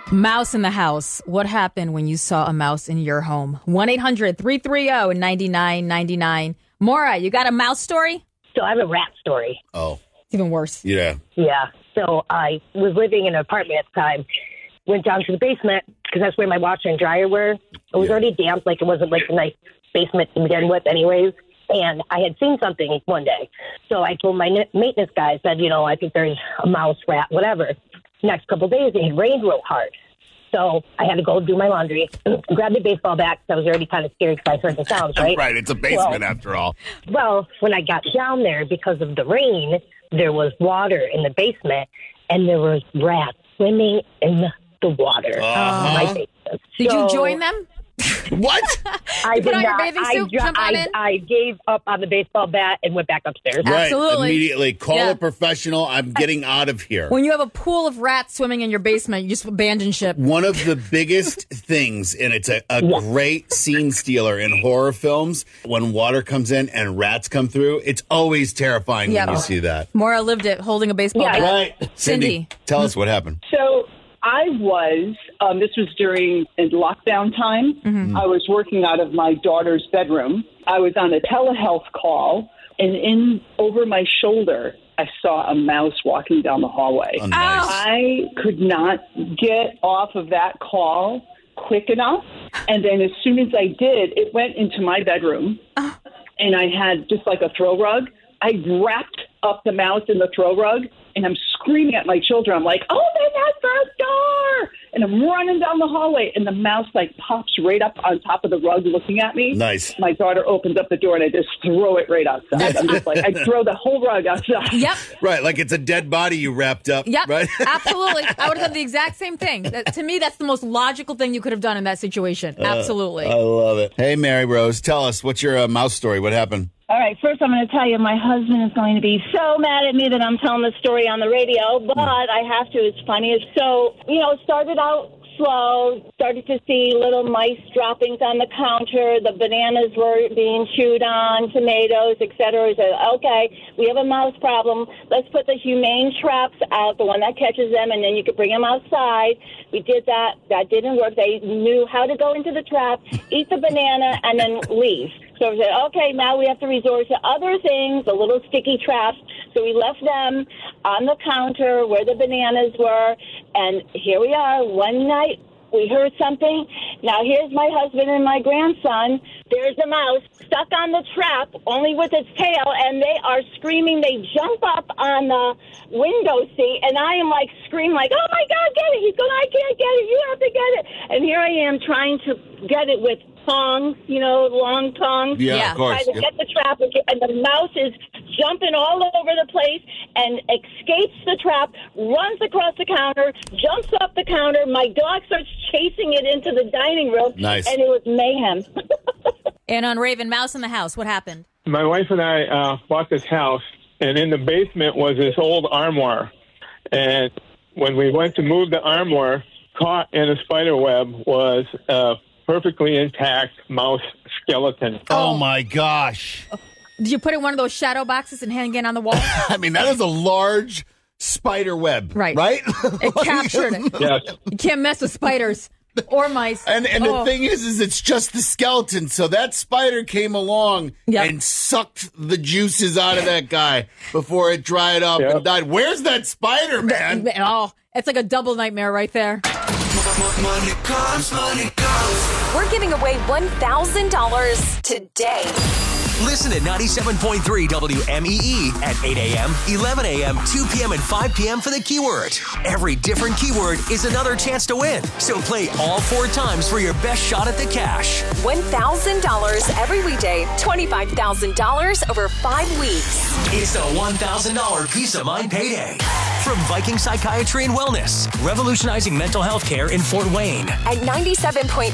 Mouse in the house. What happened when you saw a mouse in your home? 1-800-330-9999. Maura, you got a mouse story? So I have a rat story. Oh. It's even worse. Yeah. Yeah. So I was living in an apartment at the time. Went down to the basement because that's where my washer and dryer were. It was already damp. Like, it wasn't like a nice basement to begin with anyways. And I had seen something one day. So I told my maintenance guy, I said, I think there's a mouse, rat, whatever. Next couple of days, it had rained real hard. So I had to go do my laundry, grab the baseball bat because I was already kind of scared because I heard the sounds, right? Right, it's a basement after all. Well, when I got down there, because of the rain, there was water in the basement, and there was rats swimming in the water. My basement. Did you join them? What? I put did on your not. bathing suit, jump on in? I gave up on the baseball bat and went back upstairs. Right, Absolutely. immediately. Call Yeah. a professional. I'm getting out of here. When you have a pool of rats swimming in your basement, you just abandon ship. One of the biggest things, and it's a great scene stealer in horror films, when water comes in and rats come through, it's always terrifying when you see that. Maura lived it, holding a baseball bat. Right. Cindy. Tell us what happened. So I was, this was during lockdown time. Mm-hmm. I was working out of my daughter's bedroom. I was on a telehealth call, and over my shoulder, I saw a mouse walking down the hallway. Oh, nice. I could not get off of that call quick enough. And then as soon as I did, it went into my bedroom, and I had just like a throw rug. I wrapped up the mouse in the throw rug, and I'm screaming at my children. I'm like, open that front door! And I'm running down the hallway, and the mouse pops right up on top of the rug looking at me. Nice. My daughter opens up the door, and I just throw it right outside. I'm just I throw the whole rug outside. Yep. Right, like it's a dead body you wrapped up. Yep. Right? Absolutely. I would have done the exact same thing. To me, that's the most logical thing you could have done in that situation. Absolutely. I love it. Hey, Mary Rose, tell us, what's your mouse story? What happened? All right, first I'm going to tell you my husband is going to be so mad at me that I'm telling this story on the radio, but I have to. It's funny. So, it started out slow, started to see little mice droppings on the counter. The bananas were being chewed on, tomatoes, etc. So, okay, we have a mouse problem. Let's put the humane traps out, the one that catches them, and then you could bring them outside. We did that. That didn't work. They knew how to go into the trap, eat the banana, and then leave. So we said, okay, now we have to resort to other things, the little sticky traps. So we left them on the counter where the bananas were, and here we are. One night we heard something. Now here's my husband and my grandson. There's a mouse stuck on the trap, only with its tail, and they are screaming. They jump up on the window seat, and I am screaming oh my God, get it. He's going, I can't get it. You have to get it. And here I am trying to get it with tongs, long tongs. Yeah, of course. Trying to get the trap, and the mouse is jumping all over the place and escapes the trap, runs across the counter, jumps off the counter. My dog starts chasing it into the dining room. Nice. And it was mayhem. And on Raven, mouse in the house, what happened? My wife and I bought this house, and in the basement was this old armoire. And when we went to move the armoire, caught in a spider web was a perfectly intact mouse skeleton. Oh, my gosh. Did you put it in one of those shadow boxes and hang it on the wall? I mean, that is a large spider web. Right. Right? It captured it. Yes. You can't mess with spiders or mice. And the thing is it's just the skeleton. So that spider came along and sucked the juices out of that guy before it dried up and died. Where's that spider, man? Oh, it's like a double nightmare right there. Money comes. We're giving away $1,000 today. Listen at 97.3 WMEE at 8 a.m., 11 a.m., 2 p.m., and 5 p.m. for the keyword. Every different keyword is another chance to win. So play all 4 times for your best shot at the cash. $1,000 every weekday, $25,000 over 5 weeks. It's the $1,000 Peace of Mind Payday. From Viking Psychiatry and Wellness, revolutionizing mental health care in Fort Wayne. At 97.3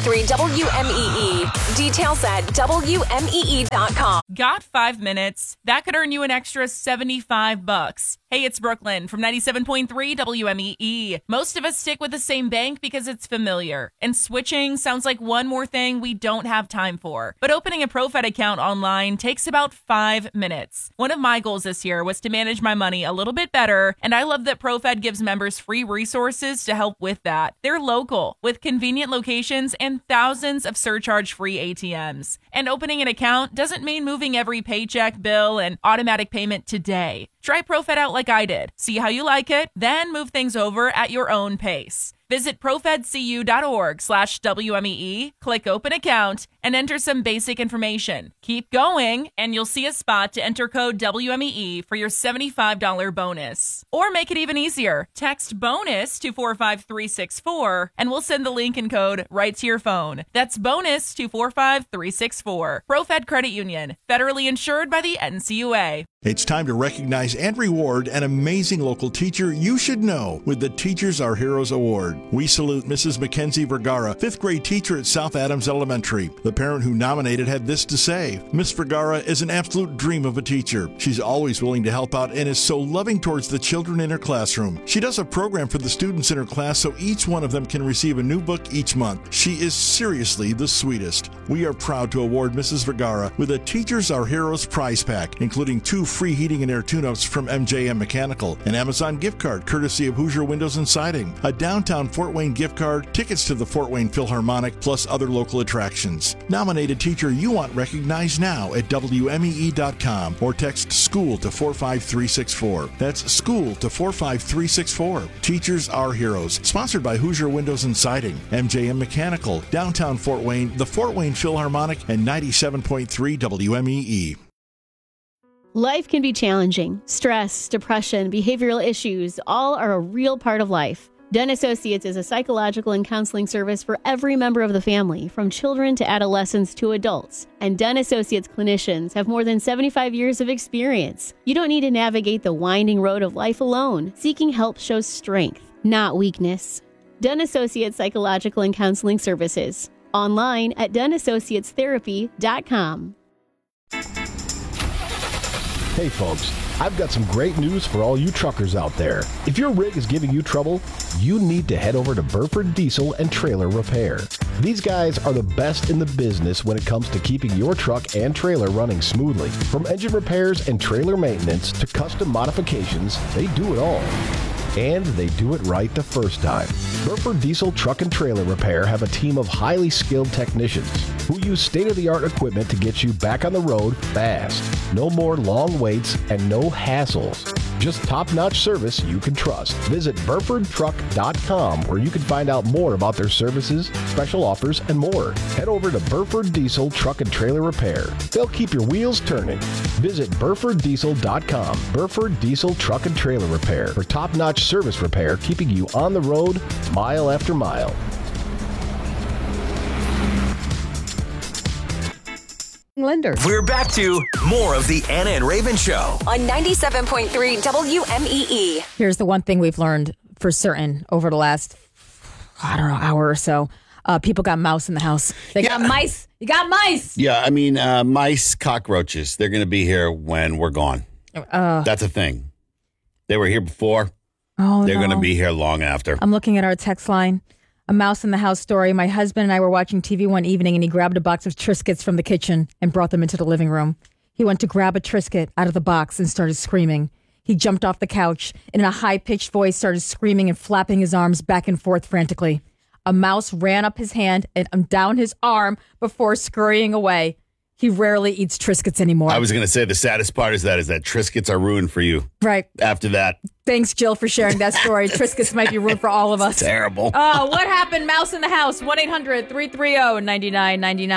WMEE. Details at WMEE.com. Got 5 minutes? That could earn you an extra $75. Hey, it's Brooklyn from 97.3 WMEE. Most of us stick with the same bank because it's familiar, and switching sounds like one more thing we don't have time for. But opening a ProFed account online takes about 5 minutes. One of my goals this year was to manage my money a little bit better, and I love love that ProFed gives members free resources to help with that. They're local, with convenient locations and thousands of surcharge-free ATMs. And opening an account doesn't mean moving every paycheck, bill, and automatic payment today. Try ProFed out like I did. See how you like it, then move things over at your own pace. Visit profedcu.org/WMEE, click open account, and enter some basic information. Keep going, and you'll see a spot to enter code WMEE for your $75 bonus. Or make it even easier. Text BONUS to 45364, and we'll send the link and code right to your phone. That's BONUS to 45364. ProFed Credit Union, federally insured by the NCUA. It's time to recognize and reward an amazing local teacher you should know with the Teachers Are Heroes Award. We salute Mrs. Mackenzie Vergara, 5th grade teacher at South Adams Elementary. The parent who nominated had this to say: Miss Vergara is an absolute dream of a teacher. She's always willing to help out and is so loving towards the children in her classroom. She does a program for the students in her class so each one of them can receive a new book each month. She is seriously the sweetest. We are proud to award Mrs. Vergara with a Teachers Are Heroes prize pack, including 2 free heating and air tune-ups from MJM Mechanical, an Amazon gift card courtesy of Hoosier Windows and Siding, a downtown Fort Wayne gift card, tickets to the Fort Wayne Philharmonic, plus other local attractions. Nominate a teacher you want recognized now at WMEE.com or text SCHOOL to 45364. That's SCHOOL to 45364. Teachers Are Heroes. Sponsored by Hoosier Windows and Siding, MJM Mechanical, downtown Fort Wayne, the Fort Wayne Philharmonic, and 97.3 WMEE. Life can be challenging. Stress, depression, behavioral issues, all are a real part of life. Den Associates is a psychological and counseling service for every member of the family, from children to adolescents to adults. And Den Associates clinicians have more than 75 years of experience. You don't need to navigate the winding road of life alone. Seeking help shows strength, not weakness. Den Associates Psychological and Counseling Services. Online at denassociatestherapy.com. Hey folks, I've got some great news for all you truckers out there. If your rig is giving you trouble, you need to head over to Burford Diesel and Trailer Repair. These guys are the best in the business when it comes to keeping your truck and trailer running smoothly. From engine repairs and trailer maintenance to custom modifications, they do it all. And they do it right the first time. Burford Diesel Truck and Trailer Repair have a team of highly skilled technicians who use state-of-the-art equipment to get you back on the road fast. No more long waits and no hassles. Just top-notch service you can trust. Visit BurfordTruck.com where you can find out more about their services, special offers, and more. Head over to Burford Diesel Truck and Trailer Repair. They'll keep your wheels turning. Visit BurfordDiesel.com. Burford Diesel Truck and Trailer Repair for top-notch service repair, keeping you on the road mile after mile. Lender. We're back to more of the Anna and Raven Show on 97.3 WMEE. Here's the one thing we've learned for certain over the last, hour or so. People got mouse in the house. They got mice. You got mice. Yeah, I mean, mice, cockroaches. They're going to be here when we're gone. That's a thing. They were here before. They're going to be here long after. I'm looking at our text line. A mouse in the house story. My husband and I were watching TV one evening and he grabbed a box of Triscuits from the kitchen and brought them into the living room. He went to grab a Triscuit out of the box and started screaming. He jumped off the couch and in a high-pitched voice started screaming and flapping his arms back and forth frantically. A mouse ran up his hand and down his arm before scurrying away. He rarely eats Triscuits anymore. I was going to say the saddest part is that Triscuits are ruined for you. Right. After that. Thanks, Jill, for sharing that story. Triscuits might be ruined for all of us. Terrible. Oh, what happened? Mouse in the house. 1-800-330-9999.